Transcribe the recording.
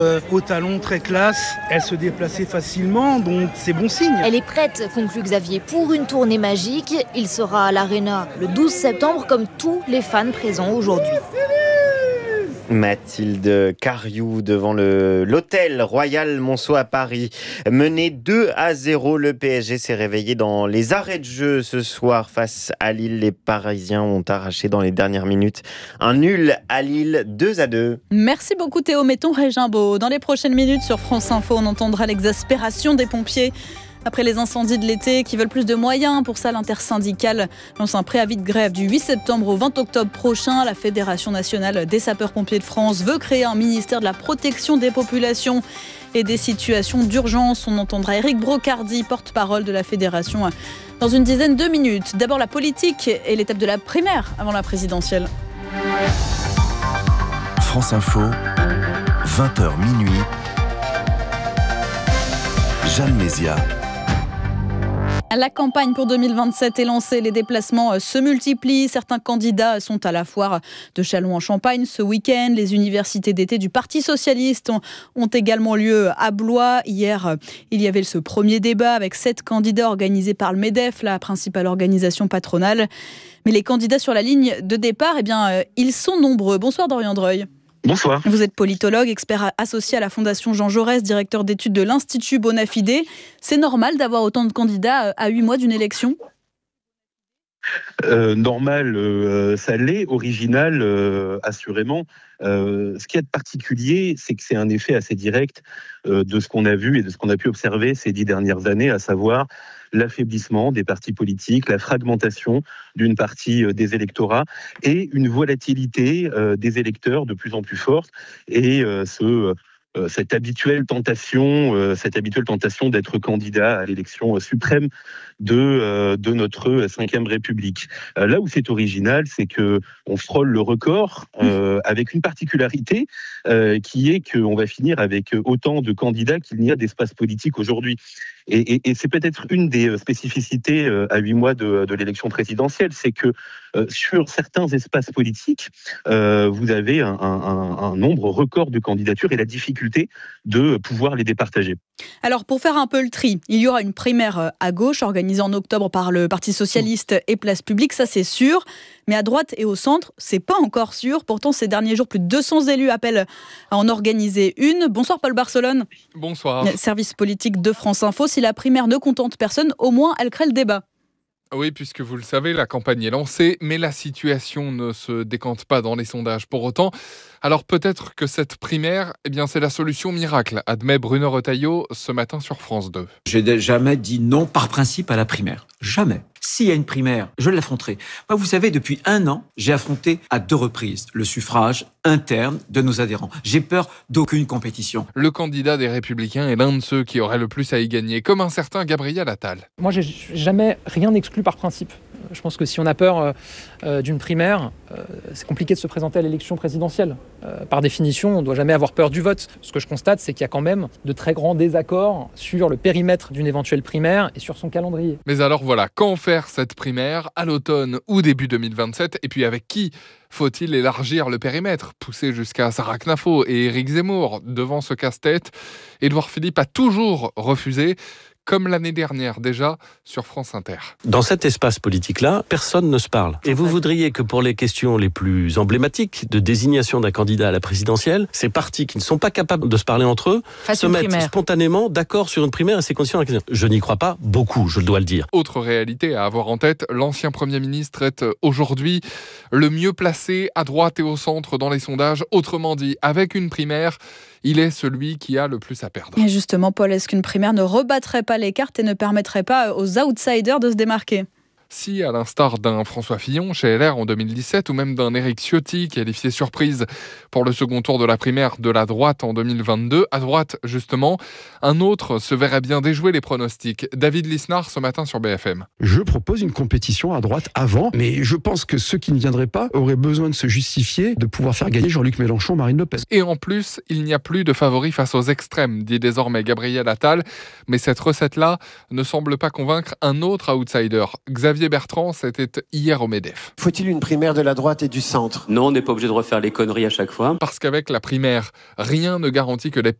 Au talon, très classe, elle se déplaçait facilement, donc c'est bon signe. Elle est prête, conclut Xavier, pour une tournée magique. Il sera à l'Arena le 12 septembre, comme tous les fans présents aujourd'hui. Mathilde Cariou devant l'hôtel Royal Monceau à Paris. Mené 2-0, le PSG s'est réveillé dans les arrêts de jeu ce soir face à Lille. Les Parisiens ont arraché dans les dernières minutes un nul à Lille, 2-2. Merci beaucoup Théo, mettons Régimbaud. Dans les prochaines minutes sur France Info, on entendra l'exaspération des pompiers. Après les incendies de l'été qui veulent plus de moyens, pour ça l'intersyndicale lance un préavis de grève du 8 septembre au 20 octobre prochain. La Fédération nationale des sapeurs-pompiers de France veut créer un ministère de la protection des populations et des situations d'urgence. On entendra Éric Brocardi, porte-parole de la Fédération, dans une dizaine de minutes. D'abord la politique et l'étape de la primaire avant la présidentielle. France Info, 20h minuit. Jeanne Mézia. La campagne pour 2027 est lancée, les déplacements se multiplient. Certains candidats sont à la foire de Châlons-en-Champagne ce week-end. Les universités d'été du Parti Socialiste ont également lieu à Blois. Hier, il y avait ce premier débat avec 7 candidats organisés par le MEDEF, la principale organisation patronale. Mais les candidats sur la ligne de départ, ils sont nombreux. Bonsoir Dorian Dreuil. Bonsoir. Vous êtes politologue, expert associé à la Fondation Jean Jaurès, directeur d'études de l'Institut Bonafide. C'est normal d'avoir autant de candidats à 8 mois d'une élection ? Normal, ça l'est. Original, assurément. Ce qu'il y a de particulier, c'est que c'est un effet assez direct de ce qu'on a vu et de ce qu'on a pu observer ces 10 dernières années, à savoir l'affaiblissement des partis politiques, la fragmentation d'une partie des électorats et une volatilité des électeurs de plus en plus forte et cette habituelle tentation d'être candidat à l'élection suprême de notre Ve République. Là où c'est original, c'est que on frôle le record avec une particularité qui est qu'on va finir avec autant de candidats qu'il n'y a d'espace politique aujourd'hui. Et c'est peut-être une des spécificités à 8 mois de l'élection présidentielle, c'est que sur certains espaces politiques, vous avez un nombre record de candidatures et la difficulté de pouvoir les départager. Alors pour faire un peu le tri, il y aura une primaire à gauche organisée en octobre par le Parti Socialiste et Place Publique, ça c'est sûr. Mais à droite et au centre, c'est pas encore sûr. Pourtant, ces derniers jours, plus de 200 élus appellent à en organiser une. Bonsoir Paul Barcelone. Bonsoir. Service politique de France Info. Si la primaire ne contente personne, au moins elle crée le débat. Oui, puisque vous le savez, la campagne est lancée, mais la situation ne se décante pas dans les sondages pour autant. Alors peut-être que cette primaire, c'est la solution miracle, admet Bruno Retailleau ce matin sur France 2. J'ai jamais dit non par principe à la primaire. Jamais. S'il y a une primaire, je l'affronterai. Moi, vous savez, depuis 1 an, j'ai affronté à 2 reprises le suffrage interne de nos adhérents. J'ai peur d'aucune compétition. Le candidat des Républicains est l'un de ceux qui aurait le plus à y gagner, comme un certain Gabriel Attal. Moi, j'ai jamais rien exclu par principe. Je pense que si on a peur d'une primaire, c'est compliqué de se présenter à l'élection présidentielle. Par définition, on ne doit jamais avoir peur du vote. Ce que je constate, c'est qu'il y a quand même de très grands désaccords sur le périmètre d'une éventuelle primaire et sur son calendrier. Mais alors voilà, quand faire cette primaire ? À l'automne ou début 2027 ? Et puis avec qui ? Faut-il élargir le périmètre ? Pousser jusqu'à Sarah Knafo et Éric Zemmour devant ce casse-tête ? Édouard Philippe a toujours refusé, comme l'année dernière déjà sur France Inter. Dans cet espace politique-là, personne ne se parle. Et vous voudriez que pour les questions les plus emblématiques de désignation d'un candidat à la présidentielle, ces partis qui ne sont pas capables de se parler entre eux se mettent spontanément d'accord sur une primaire et ses conditions. Je n'y crois pas beaucoup, je dois le dire. Autre réalité à avoir en tête, l'ancien Premier ministre est aujourd'hui le mieux placé à droite et au centre dans les sondages. Autrement dit, avec une primaire, il est celui qui a le plus à perdre. Et justement, Paul, est-ce qu'une primaire ne rebattrait pas les cartes et ne permettrait pas aux outsiders de se démarquer ? Si, à l'instar d'un François Fillon chez LR en 2017 ou même d'un Éric Ciotti qualifié surprise pour le second tour de la primaire de la droite en 2022, à droite justement, un autre se verrait bien déjouer les pronostics. David Lisnard ce matin sur BFM. Je propose une compétition à droite avant, mais je pense que ceux qui ne viendraient pas auraient besoin de se justifier, de pouvoir faire gagner Jean-Luc Mélenchon, Marine Le Pen. Et en plus, il n'y a plus de favoris face aux extrêmes, dit désormais Gabriel Attal. Mais cette recette-là ne semble pas convaincre un autre outsider, Xavier Xavier Bertrand, c'était hier au MEDEF. Faut-il une primaire de la droite et du centre ? Non, on n'est pas obligé de refaire les conneries à chaque fois. Parce qu'avec la primaire, rien ne garantit que les